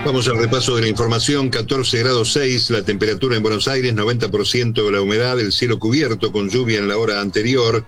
Vamos al repaso de la información. 14 grados 6, la temperatura en Buenos Aires, 90% la humedad, el cielo cubierto con lluvia en la hora anterior.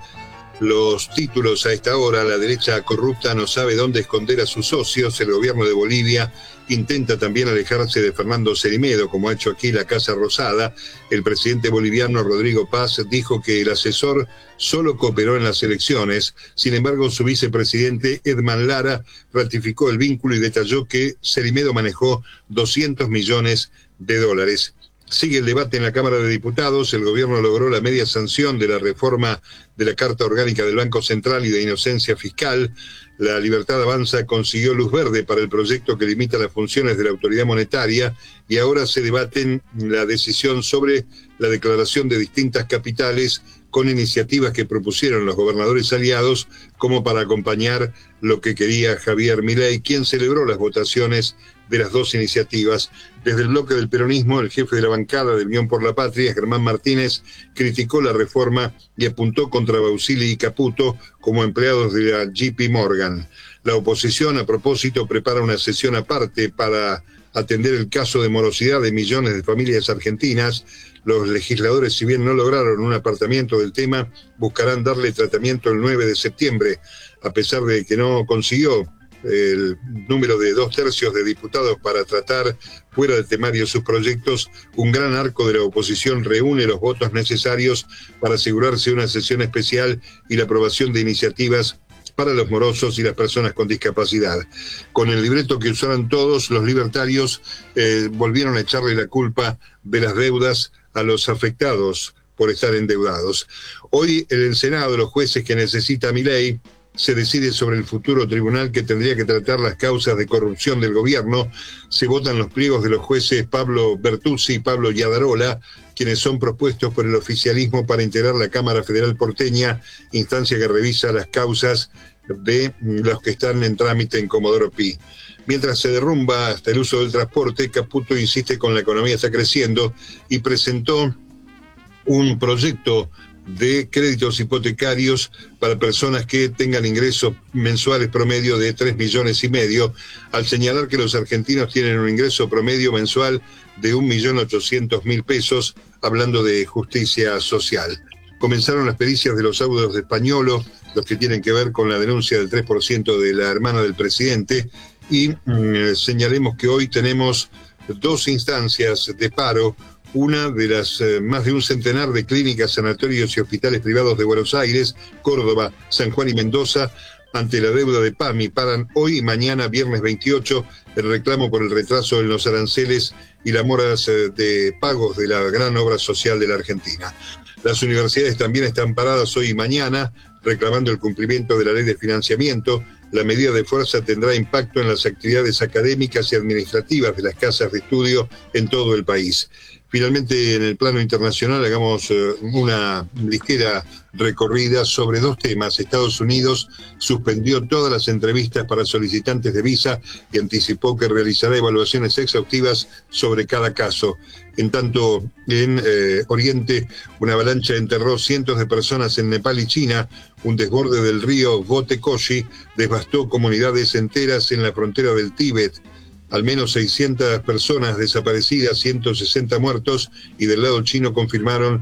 Los títulos a esta hora: la derecha corrupta no sabe dónde esconder a sus socios. El gobierno de Bolivia intenta también alejarse de Fernando Cerime, como ha hecho aquí la Casa Rosada. El presidente boliviano Rodrigo Paz dijo que el asesor solo cooperó en las elecciones. Sin embargo, su vicepresidente Edman Lara ratificó el vínculo y detalló que Cerime manejó 200 millones de dólares. Sigue el debate en la Cámara de Diputados. El gobierno logró la media sanción de la reforma de la Carta Orgánica del Banco Central y de Inocencia Fiscal. La Libertad Avanza consiguió luz verde para el proyecto que limita las funciones de la autoridad monetaria, y ahora se debaten la decisión sobre la declaración de distintas capitales con iniciativas que propusieron los gobernadores aliados como para acompañar lo que quería Javier Milei, quien celebró las votaciones de las dos iniciativas. Desde el bloque del peronismo, el jefe de la bancada de Unión por la Patria, Germán Martínez, criticó la reforma y apuntó contra Bausili y Caputo como empleados de la JP Morgan. La oposición, a propósito, prepara una sesión aparte para atender el caso de morosidad de millones de familias argentinas. Los legisladores, si bien no lograron un apartamiento del tema, buscarán darle tratamiento el 9 de septiembre, a pesar de que no consiguió el número de 2/3 de diputados para tratar fuera del temario sus proyectos. Un gran arco de la oposición reúne los votos necesarios para asegurarse una sesión especial y la aprobación de iniciativas para los morosos y las personas con discapacidad. Con el libreto que usaron todos, los libertarios volvieron a echarle la culpa de las deudas a los afectados por estar endeudados. Hoy en el Senado, los jueces que necesita Milei, se decide sobre el futuro tribunal que tendría que tratar las causas de corrupción del gobierno. Se votan los pliegos de los jueces Pablo Bertuzzi y Pablo Yadarola, quienes son propuestos por el oficialismo para integrar la Cámara Federal Porteña, instancia que revisa las causas de los que están en trámite en Comodoro Pi. Mientras se derrumba hasta el uso del transporte, Caputo insiste con la economía está creciendo y presentó un proyecto de créditos hipotecarios para personas que tengan ingresos mensuales promedio de 3,5 millones, al señalar que los argentinos tienen un ingreso promedio mensual de 1.800.000 pesos, hablando de justicia social. Comenzaron las pericias de los audios de Españolo, los que tienen que ver con la denuncia del 3% de la hermana del presidente, y señalemos que hoy tenemos 2 instancias de paro. Una de las más de un centenar de clínicas, sanatorios y hospitales privados de Buenos Aires, Córdoba, San Juan y Mendoza, ante la deuda de PAMI, paran hoy y mañana, viernes 28, el reclamo por el retraso en los aranceles y las moras de pagos de la gran obra social de la Argentina. Las universidades también están paradas hoy y mañana, reclamando el cumplimiento de la ley de financiamiento. La medida de fuerza tendrá impacto en las actividades académicas y administrativas de las casas de estudio en todo el país. Finalmente, en el plano internacional, hagamos una ligera recorrida sobre 2 temas. Estados Unidos suspendió todas las entrevistas para solicitantes de visa y anticipó que realizará evaluaciones exhaustivas sobre cada caso. En tanto, en Oriente, una avalancha enterró cientos de personas en Nepal y China. Un desborde del río Botekoshi devastó comunidades enteras en la frontera del Tíbet. Al menos 600 personas desaparecidas, 160 muertos, y del lado chino confirmaron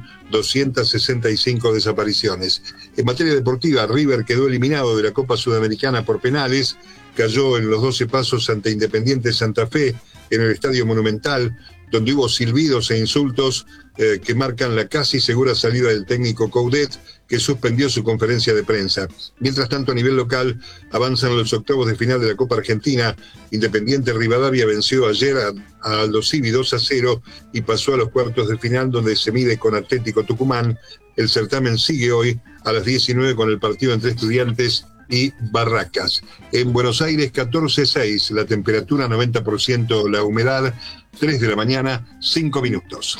265 desapariciones. En materia deportiva, River quedó eliminado de la Copa Sudamericana por penales, cayó en los 12 pasos ante Independiente Santa Fe en el Estadio Monumental, donde hubo silbidos e insultos que marcan la casi segura salida del técnico Coudet, que suspendió su conferencia de prensa. Mientras tanto, a nivel local, avanzan los octavos de final de la Copa Argentina. Independiente Rivadavia venció ayer a Aldo Civi 2-0 y pasó a los cuartos de final, donde se mide con Atlético Tucumán. El certamen sigue hoy a las 19 con el partido entre Estudiantes y Barracas. En Buenos Aires, 14,6, la temperatura 90%, la humedad, 3 de la mañana, 5 minutos.